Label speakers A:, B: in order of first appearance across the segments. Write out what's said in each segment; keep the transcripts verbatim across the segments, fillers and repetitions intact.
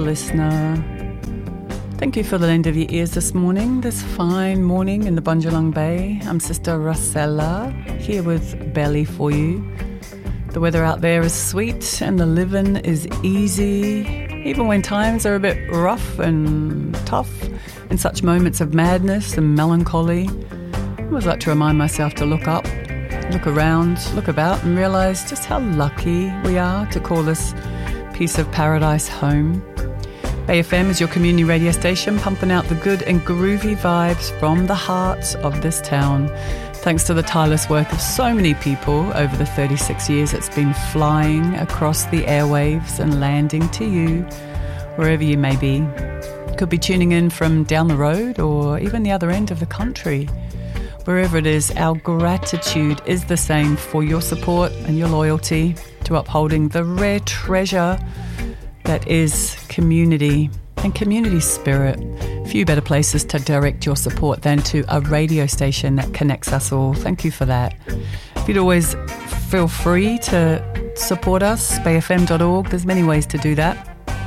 A: listener. Thank you for the lend of your ears this morning, this fine morning in the Bundjalung Bay. I'm Sister Rosella, here with Belly for you. The weather out there is sweet and the living is easy, even when times are a bit rough and tough. In such moments of madness and melancholy, I always like to remind myself to look up, look around, look about and realise just how lucky we are to call this piece of paradise home. Bay F M is your community radio station, pumping out the good and groovy vibes from the heart of this town. Thanks to the tireless work of so many people over the thirty-six years it's been flying across the airwaves and landing to you, wherever you may be. Could be tuning in from down the road or even the other end of the country. Wherever it is, our gratitude is the same for your support and your loyalty to upholding the rare treasure that is community and community spirit. Few better places to direct your support than to a radio station that connects us all. Thank you for that. If you'd always feel free to support us, bay f m dot org. There's many ways to do that.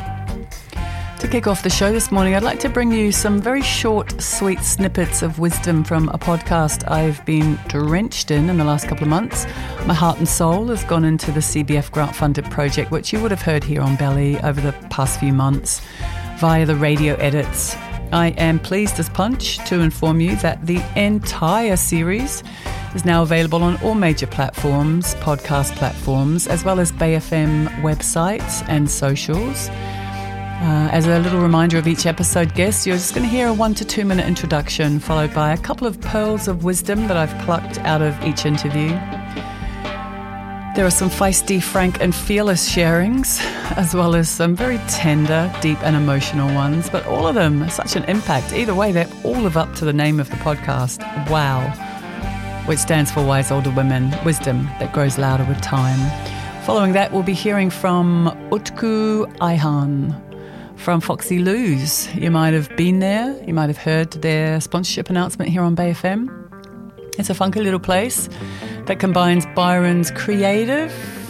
A: To kick off the show this morning, I'd like to bring you some very short, sweet snippets of wisdom from a podcast I've been drenched in in the last couple of months. My heart and soul has gone into the C B F grant-funded project, which you would have heard here on Belly over the past few months via the radio edits. I am pleased as punch to inform you that the entire series is now available on all major platforms, podcast platforms, as well as Bay F M websites and socials. Uh, as a little reminder of each episode guest, you're just going to hear a one to two minute introduction followed by a couple of pearls of wisdom that I've plucked out of each interview. There are some feisty, frank and fearless sharings, as well as some very tender, deep and emotional ones, but all of them are such an impact. Either way, they all live up to the name of the podcast, WOW, which stands for Wise Older Women, wisdom that grows louder with time. Following that, we'll be hearing from Utku Ihan from Foxy Lou's. You might have been there. You might have heard their sponsorship announcement here on Bay F M. It's a funky little place that combines Byron's creative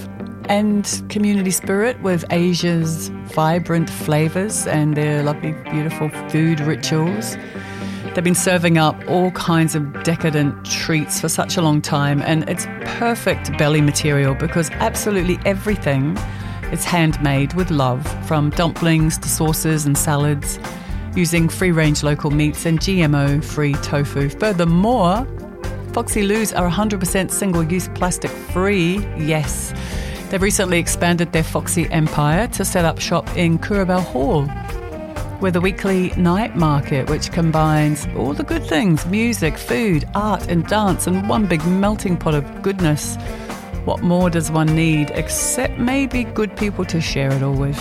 A: and community spirit with Asia's vibrant flavours and their lovely, beautiful food rituals. They've been serving up all kinds of decadent treats for such a long time, and it's perfect belly material because absolutely everything is handmade with love, from dumplings to sauces and salads, using free-range local meats and G M O-free tofu. Furthermore, Foxy Lou's are one hundred percent single-use plastic-free. Yes. They've recently expanded their Foxy empire to set up shop in Kurabel Hall, with a weekly night market which combines all the good things, music, food, art and dance, and one big melting pot of goodness. What more does one need except maybe good people to share it all with?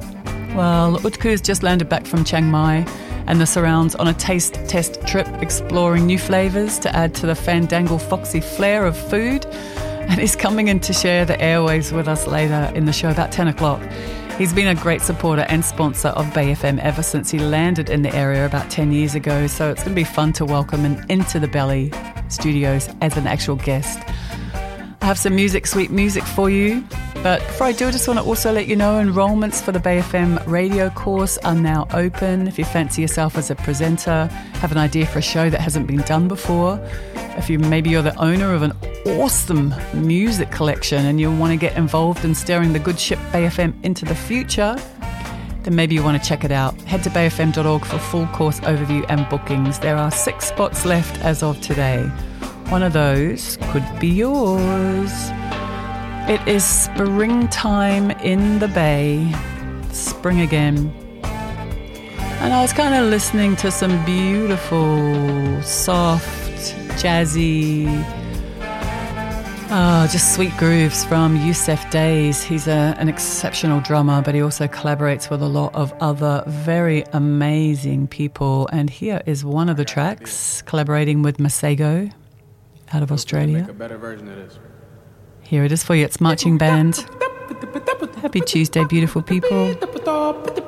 A: Well, Utku's just landed back from Chiang Mai and the surrounds on a taste test trip exploring new flavours to add to the fandangle foxy flair of food, and he's coming in to share the airwaves with us later in the show about ten o'clock. He's been a great supporter and sponsor of Bay F M ever since he landed in the area about ten years ago, so it's going to be fun to welcome him into the Belly studios as an actual guest. I have some music, sweet music for you. But before I do, I just want to also let you know enrolments for the Bay F M radio course are now open. If you fancy yourself as a presenter, have an idea for a show that hasn't been done before, if you maybe you're the owner of an awesome music collection and you want to get involved in steering the good ship Bay F M into the future, then maybe you want to check it out. Head to bay f m dot org for full course overview and bookings. There are six spots left as of today. One of those could be yours. It is springtime in the Bay. Spring again. And I was kind of listening to some beautiful, soft, jazzy, oh, just sweet grooves from Yusef Days. He's a, an exceptional drummer, but he also collaborates with a lot of other very amazing people. And here is one of the tracks, collaborating with Masego out of Australia.
B: Make a better version of this.
A: Here it is for you. It's Marching Band. Happy Tuesday, beautiful people.